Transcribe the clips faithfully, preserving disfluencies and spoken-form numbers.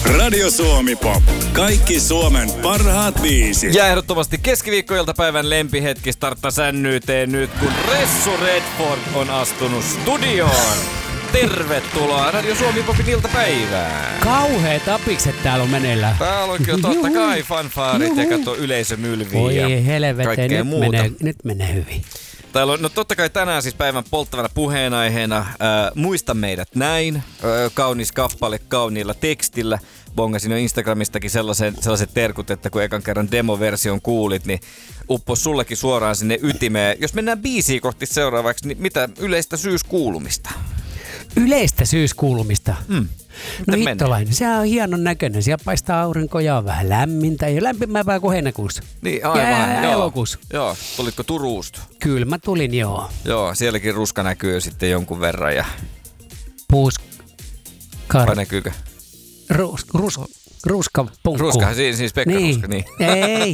Radio Suomi Pop. Kaikki Suomen parhaat biisit. Ja ehdottomasti keskiviikkoiltapäivän lempihetki starttaa sännyyteen nyt, kun Ressu Redford on astunut studioon. Tervetuloa Radio Suomi Popin iltapäivään. Kauheet apikset täällä on meneillään. Täällä on kyllä totta kai fanfaarit ja katso yleisömylviä. Oi helvete, nyt muuta. menee, nyt menee hyvin. Täällä on, no totta kai tänään siis päivän polttavana puheenaiheena äh, Muista meidät näin, äh, kaunis kappale kauniilla tekstillä. Bongasin jo Instagramistakin sellaisen, sellaiset terkut, että kun ekan kerran demoversion kuulit, niin uppos sullekin suoraan sinne ytimeen. Jos mennään biisiä kohti seuraavaksi, niin mitä yleistä syyskuulumista? Yleistä syyskuulumista? Mm. No hittolainen, sehän on hienon näköinen. Siellä paistaa aurinko ja on vähän lämmintä ja lämpimämpää kuin heinäkuussa. Niin, aivan. Ja joo. elokuussa. Joo, tulitko Turuusta? Kyllä mä tulin, joo. Joo, sielläkin ruska näkyy sitten jonkun verran ja... Puuskar... Vai näkyykö? Rus... Rus... Ruska punkku. Ruska, siis, siis Pekka niin. Ruska, niin. Ei.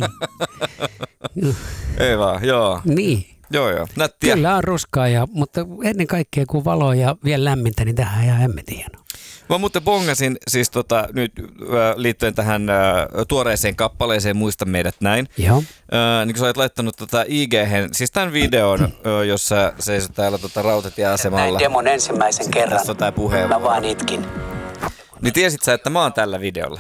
Ei vaan, joo. Niin. Joo, joo. Nättiä. Kyllä on ruskaa, ja, mutta ennen kaikkea kun valo ja vielä lämmintä, niin tähän on ihan hemmetin hienoa. Mä muuten bongasin siis tota, nyt äh, liittyen tähän äh, tuoreeseen kappaleeseen Muista meidät näin. Joo. Äh, niin kun sä olet laittanut tota I G:hen, siis tämän videon, äh, jossa seisot täällä tota rautatieasemalla. Näin demon ensimmäisen kerran. Tässä on tää puheenvuoro. Mä vaan itkin. Niin tiesit sä, että mä oon tällä videolla?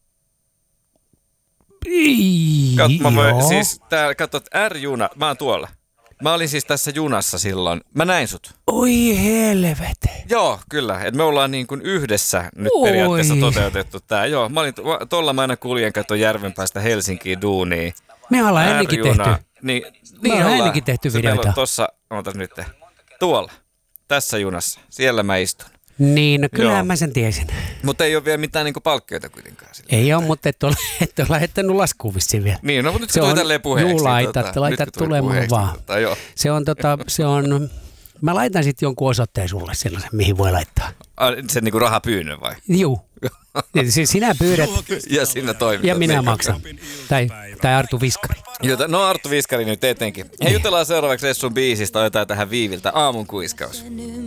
Ii, Kat, mä voin, joo. siis tää, katsot, R-juna, mä oon tuolla. Mä olin siis tässä junassa silloin. Mä näin sut. Oi helvete. Joo, kyllä. Et me ollaan niin kuin yhdessä nyt Oi. periaatteessa toteutettu tää. Joo, mä olin tuolla mä aina kuljen kato Järvenpäästä Helsinkiin duuniin. Me ollaan ennenkin tehty. Niin, Me niin ollaan ennenkin tehty Se videoita. meillä on tossa, ootas nyt, tuolla, tässä junassa. Siellä mä istun. Niin, no kyllähän Joo. mä sen tiesin. Mutta ei ole vielä mitään niinku palkkioita kuitenkaan. Sillä. Ei ole, mutta et ole, et ole lähettänyt laskuun vissiin vielä. Niin, no mutta nyt se, Se tuli on- tälleen puheeksi. juu, laitat, tota, laitat nyt kun tuli tulemaan puheeksi, vaan. Tota, joo. Se on tota, se on, mä laitan sitten jonkun osoitteen sulle sellaisen, mihin voi laittaa. Ah, sen niinku rahapyynnön vai? Juu. Niin, siis sinä pyydät Ja sinä toimitat. ja minä Niin. maksan. Tai, tai Arttu Viskari. Jota, no Arttu Viskari nyt etenkin. Hei, jutellaan seuraavaksi Ressun biisistä, otetaan tähän Viiviltä Aamun kuiskaus.